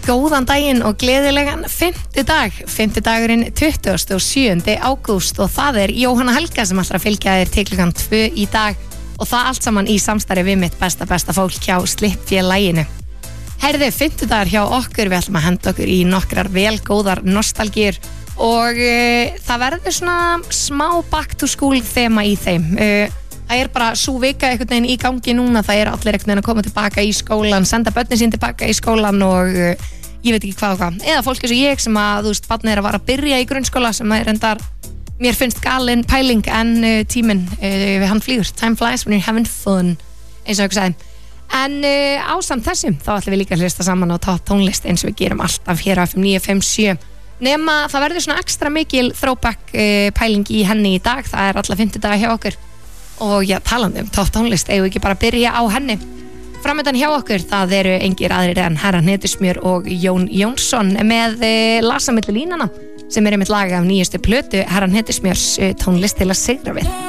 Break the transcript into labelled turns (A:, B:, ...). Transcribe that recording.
A: Góðan daginn og gleðilegan fimmtudagurinn 27. ágúst og það Jóhanna Helga sem ætlar að fylgja þér til klukkan 2 í dag og það allt saman í samstarfi við mitt besta fólk hjá Slippfélaginu. Herðu, fimmtudagur hjá okkur, við ætlum að henda okkur í nokkrar vel góðar nostalgíur og það verður svona smá back to school þema í þeim. Það bara sú vika einhvern veginn í gangi núna, það allir einhvern veginn að koma tilbaka í skólan, senda börnin sín tilbaka í skólan og ég veit ekki hvað og hvað. Eða fólk eins og ég sem að, þú veist, barnið að vara að byrja í grunnskóla sem reyndar, mér finnst galin pæling en tíminn, hann flýgur, time flies when you're having fun, eins og ég sagði. En ásamt þessum, þá ætlum við líka að hlusta saman á topp tónlist eins og við gerum alltaf hér á FM 957. Nema það verður svona ekstra mikil throwback pæling í henni í dag, það alla 5 daga hjá okkur. Og já, talandi topp tónlist, eigum við ekki bara að byrja á henni. Framöndan hjá okkur, það eru engir aðrir en Herra Hnetusmjör og Jón Jónsson með Lasa milli línana sem einmitt lag af nýjustu plötu Herra Hnetusmjörs, tónlist til að sigra við.